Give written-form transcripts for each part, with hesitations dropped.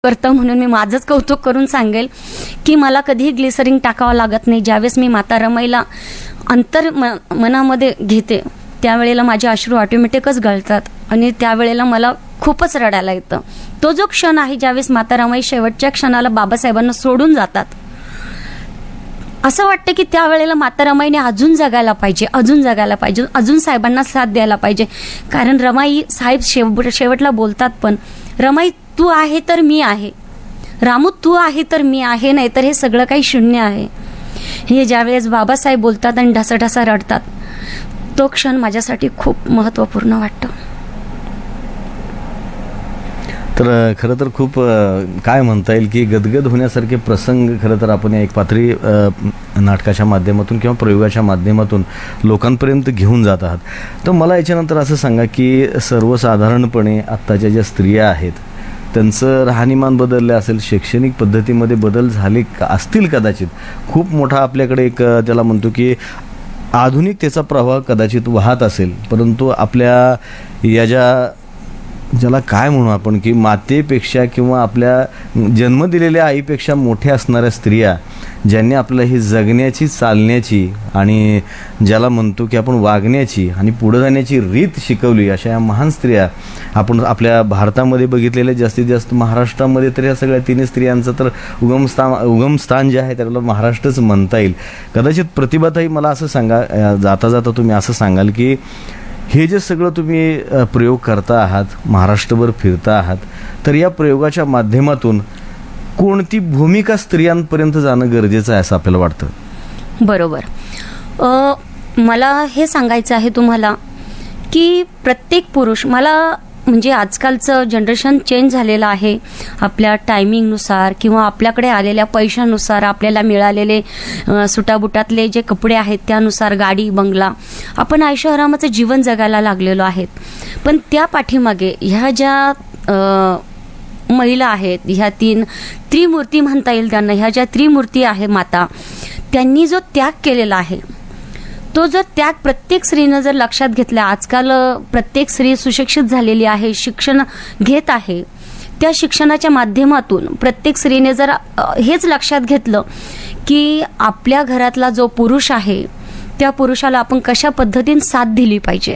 करतं म्हणून मी माझंच कौतुक करून सांगेल की मला कधीही ग्लिसरिन टाकावं लागत नाही. ज्यावेळेस मी माता रमाईला मनामध्ये घेते त्यावेळेला माझे अश्रू ऑटोमॅटिकच गळतात आणि त्यावेळेला मला खूपच रडायला येतं. तो जो क्षण आहे ज्यावेळेस माता रमाई शेवटच्या क्षणाला बाबासाहेबांना सोडून जातात, असं वाटतं की त्यावेळेला माता रमाईने अजून जगायला पाहिजे, अजून साहेबांना साथ द्यायला पाहिजे. कारण रमाई साहेब शेवटला बोलतात पण, रमाई तू आहे तर मी आहे, रामू तू आहे तर मी आहे, नाहीतर हे सगळं काही शून्य आहे. हे ज्यावेळेस बाबासाहेब बोलतात आणि ढसाढसा रडतात, तो क्षण माझ्यासाठी खूप महत्त्वपूर्ण वाटतो. तर खरं तर खूप काय म्हणता येईल की गदगद होण्यासारखे प्रसंग खरं तर आपण या एक पात्री नाटकाच्या माध्यमातून किंवा प्रयोगाच्या माध्यमातून लोकांपर्यंत घेऊन जात आहात. तर मला याच्यानंतर असं सांगा की सर्वसाधारणपणे आत्ताच्या ज्या स्त्रिया आहेत त्यांचं राहणीमान बदललं असेल, शैक्षणिक पद्धतीमध्ये बदल झाले असतील कदाचित, खूप मोठा आपल्याकडे एक त्याला म्हणतो की आधुनिकतेचा प्रवाह कदाचित वाहत असेल, परंतु आपल्या या ज्याला काय म्हणू आपण की मातेपेक्षा किंवा आपल्या जन्म दिलेल्या आईपेक्षा मोठ्या असणाऱ्या स्त्रिया ज्यांनी आपल्याला ही जगण्याची, चालण्याची आणि ज्याला म्हणतो की आपण वागण्याची आणि पुढे जाण्याची रीत शिकवली, अशा या महान स्त्रिया आपण आपल्या भारतामध्ये बघितलेल्या, जास्तीत जास्त महाराष्ट्रामध्ये तर या सगळ्या तिन्ही स्त्रियांचं तर उगमस्थान जे आहे त्याला महाराष्ट्रच म्हणता येईल. कदाचित प्रतिभाताई मला असं सांगा, जाता जाता तुम्ही असं सांगाल की हे जे सगळं तुम्ही प्रयोग करता आहात, महाराष्ट्रभर फिरता आहात, तर या प्रयोगाच्या माध्यमातून कोणती भूमिका स्त्रियांपर्यंत जाणं गरजेचं आहे असं आपल्याला वाटतं? बरोबर. मला हे सांगायचं आहे तुम्हाला की प्रत्येक पुरुष, मला म्हणजे आजकालचं जनरेशन चेंज झालेलं आहे. आपल्या टायमिंगनुसार किंवा आपल्याकडे आलेल्या पैशानुसार, आपल्याला मिळालेले सुटाबुटातले जे कपडे आहेत त्यानुसार, गाडी बंगला, आपण ऐशोआरामाचं जीवन जगायला लागलेलो आहेत. पण त्या पाठीमागे ह्या ज्या महिला आहेत, ह्या तीन त्रिमूर्ती म्हणता येईल त्यांना, ह्या ज्या त्रिमूर्ती आहे माता, त्यांनी जो त्याग केलेला आहे, तो जर त्याग प्रत्येक स्त्रीनं जर लक्षात घेतला, आजकाल प्रत्येक स्त्री सुशिक्षित झालेली आहे, शिक्षण घेत आहे, त्या शिक्षणाच्या माध्यमातून प्रत्येक स्त्रीने जर हेच लक्षात घेतलं की आपल्या घरातला जो पुरुष आहे त्या पुरुषाला आपण कशा पद्धतीने साथ दिली पाहिजे,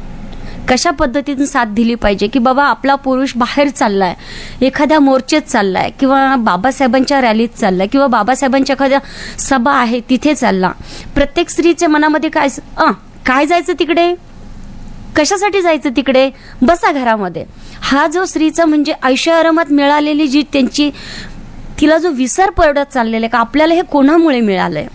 की बाबा आपला पुरुष बाहेर चाललाय, एखाद्या मोर्चेत चाललाय किंवा बाबासाहेबांच्या रॅलीत चाललाय किंवा बाबासाहेबांच्या एखाद्या सभा आहे तिथे चालला. प्रत्येक स्त्रीच्या मनामध्ये काय जायचं तिकडे, कशासाठी जायचं तिकडे, बसा घरामध्ये. हा जो स्त्रीचा म्हणजे ऐशोआरामात मिळालेली जी त्यांची, तिला जो विसर पडत चाललेला का आपल्याला हे कोणामुळे मिळालंय,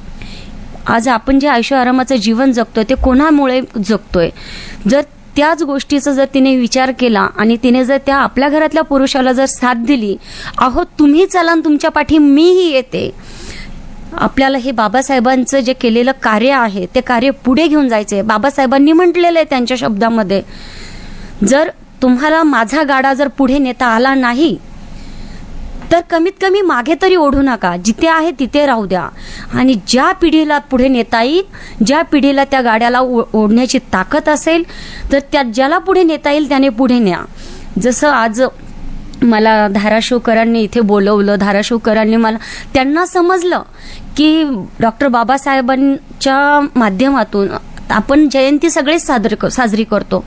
आज आपण जे ऐशोआरामाचं जीवन जगतोय ते कोणामुळे जगतोय. जर त्याच गोष्टीचा जर तिने विचार केला आणि तिने जर त्या आपल्या घरातल्या पुरुषाला जर साथ दिली, अहो तुम्ही चला तुमच्या पाठी मीही येते, आपल्याला हे बाबासाहेबांचं जे केलेलं कार्य आहे ते कार्य पुढे घेऊन जायचंय. बाबासाहेबांनी म्हटलेलं आहे त्यांच्या शब्दामध्ये, जर तुम्हाला माझा गाडा जर पुढे नेता आला नाही तर कमीत कमी मागे तरी ओढू नका, जिथे आहे तिथे राहू द्या, आणि ज्या पिढीला पुढे नेता येईल, ज्या पिढीला त्या गाड्याला ओढण्याची ताकद असेल तर त्या ज्याला पुढे नेता येईल त्याने पुढे न्या. जसं आज मला धाराशिवकरांनी इथे बोलवलं, धाराशिवकरांनी मला, त्यांना समजलं की डॉक्टर बाबासाहेबांच्या माध्यमातून आपण जयंती सगळे साजरी करतो,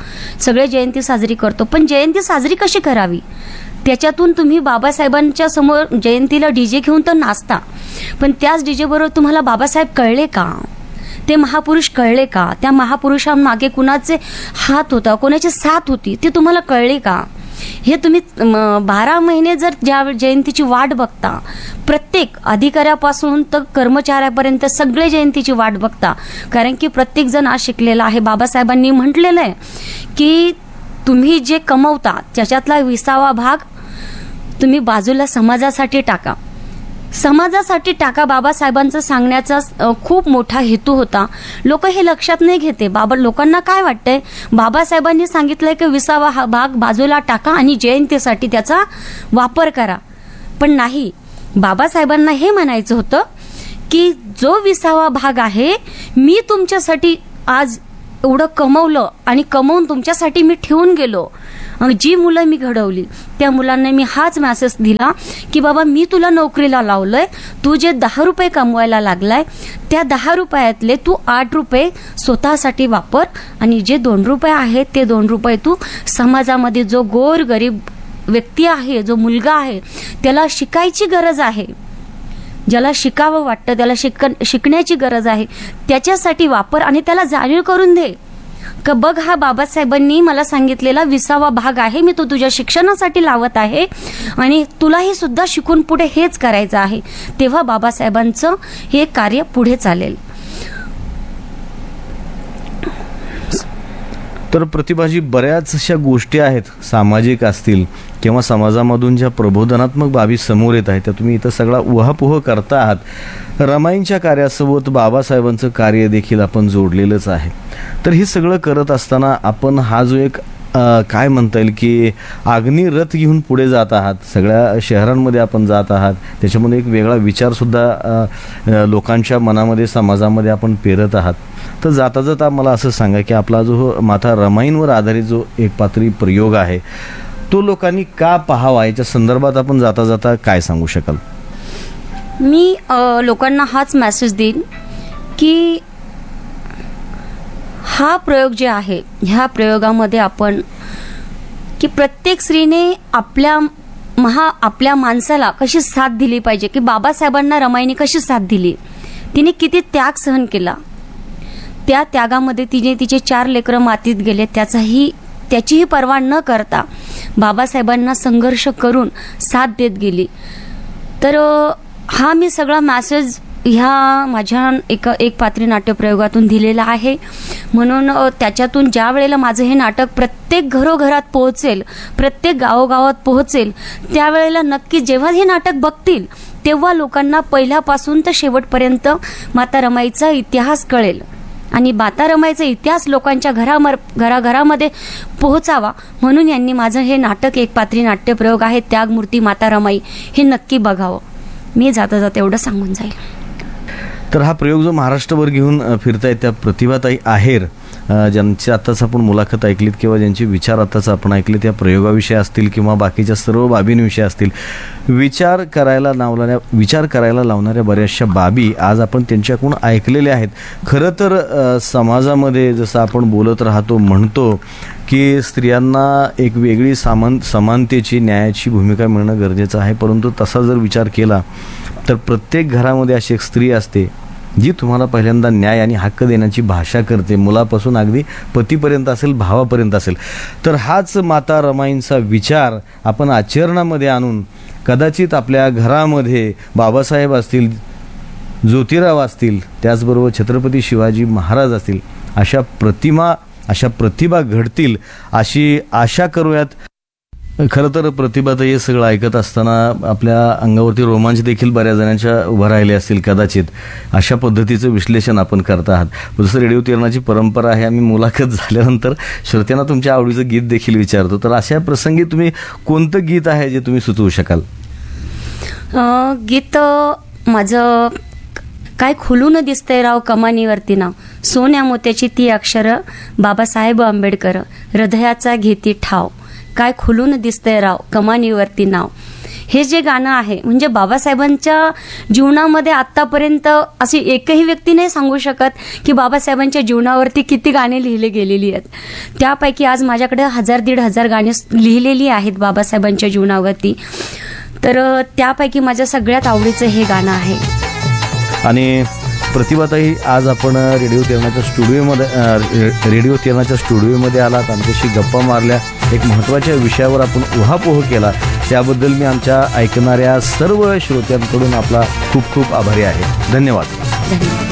पण जयंती साजरी कशी करावी, त्याच्यातून तुम्ही बाबासाहेबांच्या समोर जयंतीला डीजे घेऊन तर नाचता, पण त्याच डीजे बरोबर तुम्हाला बाबासाहेब कळले का, ते महापुरुष कळले का, त्या महापुरुषांमागे कुणाचे हात होता, कोणाची साथ होती ते तुम्हाला कळले का. हे तुम्ही 12 महिने जर ज्या जयंतीची वाट बघता, प्रत्येक अधिकाऱ्यापासून तर कर्मचाऱ्यापर्यंत सगळे जयंतीची वाट बघता, कारण की प्रत्येक जण आज शिकलेला आहे. बाबासाहेबांनी म्हटलेलं आहे की तुम्ही जे कमवता त्याच्यातला 20वा भाग तुम्ही बाजूला समाजासाठी टाका. बाबासाहेबांचं सांगण्याचा खूप मोठा हेतू होता. लोक हे लक्षात नाही घेते. लोकांना काय वाटतंय, बाबासाहेबांनी सांगितलंय की 20वा हा भाग बाजूला टाका आणि जयंतीसाठी त्याचा वापर करा, पण नाही, बाबासाहेबांना हे म्हणायचं होतं की जो 20वा भाग आहे मी तुमच्यासाठी आज एवढं कमवलं आणि कमवून तुमच्यासाठी मी ठेवून गेलो जी मुलं मी घडवली त्या मुलांना मी हाच मेसेज दिला की बाबा मी तुला नोकरीला लावलंय, तू जे 10 रुपये कमवायला लागलाय त्या 10 रुपयातले तू 8 रुपये स्वतःसाठी वापर आणि जे 2 रुपये आहेत ते 2 रुपये तू समाजामध्ये जो गोर गरीब व्यक्ती आहे, जो मुलगा आहे त्याला शिकायची गरज आहे, ज्याला शिकावं वाटतं त्याला शिकण्याची गरज आहे त्याच्यासाठी वापर आणि त्याला जाणीव करून दे का बघ हा बाबासाहेबांनी मला सांगितलेला 20वा भाग आहे, मी तो तुझ्या शिक्षणासाठी लावत आहे आणि तुलाही सुद्धा शिकून पुढे हेच करायचं आहे. तेव्हा बाबासाहेबांचं हे कार्य पुढे चालेल. तर प्रतिभाजी, बऱ्याच अशा गोष्टी आहेत सामाजिक असतील किंवा समाजामधून ज्या प्रबोधनात्मक बाबी समोर येत आहेत त्या तुम्ही इथं सगळा उहापोह करता आहात. रमाईंच्या कार्यासोबत बाबासाहेबांचं कार्य देखील आपण जोडलेलंच आहे. तर हे सगळं करत असताना आपण हा जो एक काय म्हणता येईल की अग्निरथ घेऊन पुढे जात आहात, सगळ्या शहरांमध्ये आपण जात आहात, त्याच्यामध्ये एक वेगळा विचारसुद्धा लोकांच्या मनामध्ये समाजामध्ये आपण पेरत आहात. तर जाता जाता मला असं सांगा की आपला जो माता रमाईंवर आधारित जो एक पात्री प्रयोग आहे तो लोकांनी का पाहावा याच्या संदर्भात आपण जाता जाता काय सांगू शकाल? मी लोकांना हाच मेसेज देईन की हा प्रयोग जे आहे ह्या प्रयोगामध्ये आपण की प्रत्येक स्त्रीने आपल्या माणसाला कशी साथ दिली पाहिजे, की बाबासाहेबांना रमाईने कशी साथ दिली, तिने किती त्याग सहन केला, त्या त्यागामध्ये तिने तिचे 4 लेकरं मातीत गेले त्याचीही पर्वा न करता बाबासाहेबांना संघर्ष करून साथ देत गेली. तर हा मी सगळा मेसेज ह्या माझ्या एक पात्री नाट्यप्रयोगातून दिलेला आहे. म्हणून त्याच्यातून ज्या वेळेला माझं हे नाटक प्रत्येक घरोघरात पोहोचेल, प्रत्येक गावोगावात पोहोचेल, त्यावेळेला नक्की जेव्हा हे नाटक बघतील तेव्हा लोकांना पहिल्यापासून तर शेवटपर्यंत माता रमाईचा इतिहास कळेल आणि माता रमाईचा इतिहास लोकांच्या घराघरामध्ये पोहोचावा म्हणून यांनी माझं हे नाटक एक पात्री नाट्यप्रयोग आहे त्यागमूर्ती माता रमाई हे नक्की बघावं. मी जाता जाता एवढं सांगून जाईल. तर हा प्रयोग जो महाराष्ट्रभर घेऊन फिरतायत त्या प्रतिभाताई आहेर, ज्यांची आत्ताच आपण मुलाखत ऐकलीत किंवा ज्यांचे विचार आत्ताच आपण ऐकले त्या प्रयोगाविषयी असतील किंवा बाकीच्या सर्व बाबींविषयी असतील, विचार करायला लावणाऱ्या बऱ्याचशा बाबी आज आपण त्यांच्याकडून ऐकलेल्या आहेत. खरं तर समाजामध्ये जसं आपण बोलत राहतो म्हणतो की स्त्रियांना एक वेगळी समानतेची न्यायाची भूमिका मिळणं गरजेचं आहे, परंतु तसा जर विचार केला तर प्रत्येक घरामध्ये अशी एक स्त्री असते जी तुम्हाला पहिल्यांदा न्याय आणि हक्क देण्याची भाषा करते, मुलापासून अगदी पतीपर्यंत असेल, भावापर्यंत असेल. तर हाच माता रमाईंचा विचार आपण आचरणामध्ये आणून कदाचित आपल्या घरामध्ये बाबासाहेब असतील, ज्योतिराव असतील, त्याचबरोबर छत्रपती शिवाजी महाराज असतील, अशा प्रतिभा घडतील अशी आशा करूयात. खरं तर प्रतिभाताई हे सगळं ऐकत असताना आपल्या अंगावरती रोमांच देखील बऱ्याच जणांच्या उभं राहिले असतील कदाचित. अशा पद्धतीचं विश्लेषण आपण करत आहात. जसं रेडिओ तिरणाची परंपरा आहे, आम्ही मुलाखत झाल्यानंतर श्रोत्यांना तुमच्या आवडीचं गीत देखील विचारतो. तर अशा प्रसंगी तुम्ही कोणतं गीत आहे जे तुम्ही सुचवू शकाल? गीत माझं काय खुलून दिसतंय राव कमानीवरती नाव, सोन्या मोत्याची ती अक्षर, बाबासाहेब आंबेडकर हृदयाचा घेती ठाव, काय खुलून दिसतंय राव कमानीवरती नाव. हे जे गाणं आहे म्हणजे बाबासाहेबांच्या जीवनामध्ये आतापर्यंत अशी एकही व्यक्ती नाही सांगू शकत की बाबासाहेबांच्या जीवनावरती किती गाणे लिहिले गेलेली आहेत. त्यापैकी आज माझ्याकडे 1000-1500 गाणी लिहिलेली आहेत बाबासाहेबांच्या जीवनावरती. तर त्यापैकी माझ्या सगळ्यात आवडीचं हे गाणं आहे. आणि प्रतिभाताई, आज आपण रेडिओ तिरणाच्या स्टुडिओमध्ये आलात, आमच्याशी गप्पा मारल्या, एक महत्त्वाच्या विषयावर आपण उहापोह केला, त्याबद्दल मी आमच्या ऐकणाऱ्या सर्व श्रोत्यांकडून आपला खूप खूप आभारी आहे. धन्यवाद.